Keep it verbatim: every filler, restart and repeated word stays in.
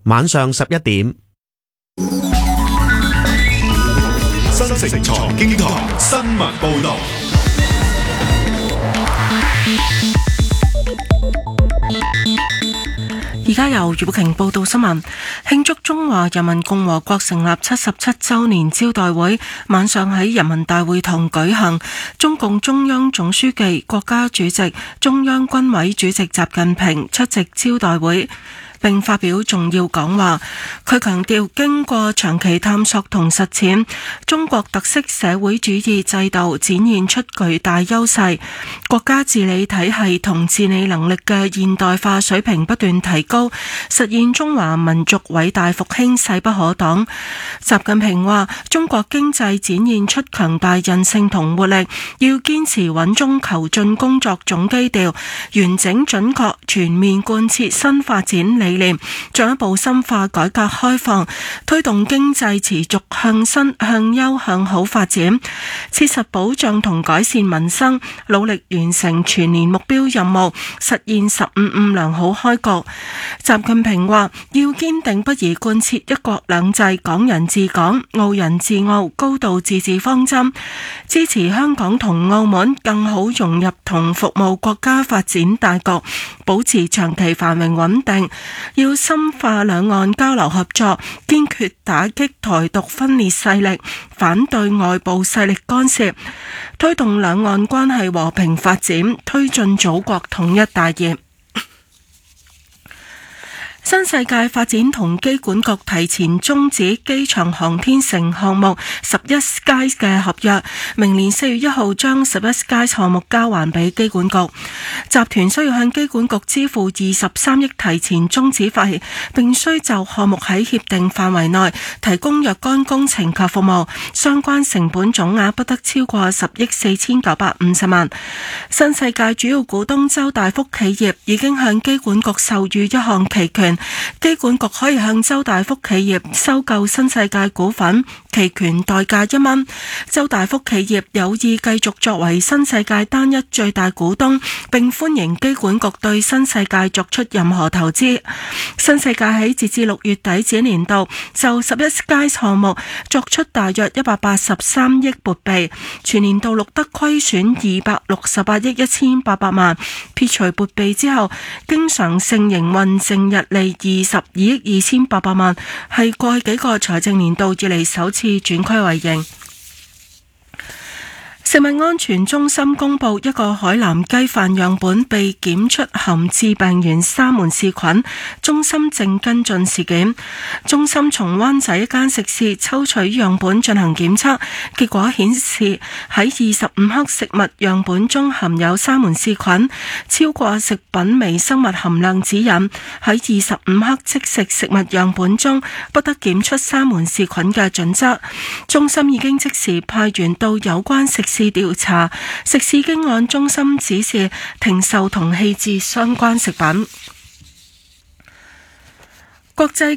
晚上十一點。 新城財經台新聞報道。 而家由余寶瓊報道新聞，慶祝中華人民共和國成立七十七週年招待會晚上喺人民大會堂舉行，中共中央總書記、國家主席、中央軍委主席習近平出席招待會並發表重要講話。佢強調，經過長期探索同實踐，中國特色社會主義制度展現出巨大優勢，國家治理體系同治理能力嘅現代化水平不斷提高，實現中華民族偉大復興勢不可擋。習近平話，中國經濟展現出強大韌性同活力，要堅持穩中求進工作總基調，完整準確全面貫徹新發展理念，進一步深化改革開放，推動經濟持續向新、向優、向好發展，切實保障同改善民生，努力完成全年目標任務，實現十五五良好開局。習近平話，要堅定不移貫徹一國兩制、港人治港、澳人治澳、高度自治方針，支持香港同澳門更好融入同服務國家發展大局，保持長期繁榮穩定。要深化兩岸交流合作，堅決打擊台獨分裂勢力，反對外部勢力干涉，推動兩岸關係和平發展，推進祖國統一大業。新世界發展同機管局提前終止機場航天城項目十一 Sky 嘅合約，明年四月一號將十一 Sky 項目交還俾機管局。集團需要向機管局支付二十三億提前終止費，並需就項目喺協定範圍內提供若干工程及服務，相關成本總額不得超過十億四千九百五十萬。新世界主要股東周大福企業已經向機管局授予一項期權，機管局可以向周大福企業收購新世界股份，期權代價一蚊。周大福企業有意繼續作為新世界單一最大股東，並歡迎機管局對新世界作出任何投資。新世界喺截至六月底這年度就十一 Sky 項目作出大約一百八十三億撥備，全年度錄得虧損二百六十八億一千八百萬，撇除撥備之後，經常性營運淨溢利二十二億二千八百萬，係過去幾個財政年度以嚟首次轉虧為盈。食物安全中心公布一個海南雞飯樣本被檢出含致病原沙門氏菌，中心正跟進事件。中心從灣仔一間食肆抽取樣本進行檢測，結果顯示喺二十五克食物樣本中含有沙門氏菌，超過食品微生物含量指引。喺二十五克即食食物樣本中不得檢出沙門氏菌嘅準則。中心已經即時派員到有關食肆調查，食肆經按中心指示停售同棄置相關食品。國際